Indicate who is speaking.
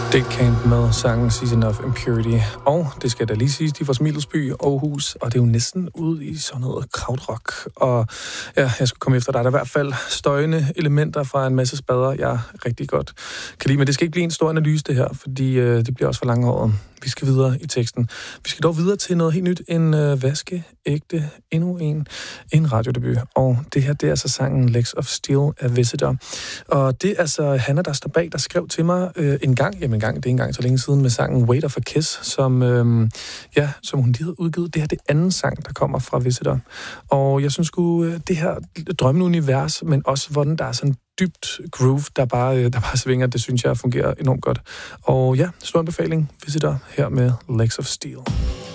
Speaker 1: Dick Camp med sangen Season of Impurity. Og det skal da lige siges, de er fra Smilesby, Aarhus, og det er jo næsten ude i sådan noget krautrock. Og ja, jeg skulle komme efter dig. Der er i hvert fald støjende elementer fra en masse spader, jeg rigtig godt kan lide. Men det skal ikke blive en stor analyse, det her, fordi det bliver også for langhåret. Vi skal videre i teksten. Vi skal dog videre til noget helt nyt. En vaskeægte, endnu en radiodebut. Og det her, det er altså sangen Legs of Steel af Visitor. Og det er altså Hanna, der står bag, der skrev til mig en gang så længe siden, med sangen Wait of a Kiss, som hun lige havde udgivet. Det her, det er anden sang, der kommer fra Visitor. Og jeg synes sgu, det her drømmende univers, men også hvordan der er sådan dybt groove, der bare svinger, det synes jeg fungerer enormt godt. Og ja, stor anbefaling. Visitor her med Legs of Steel.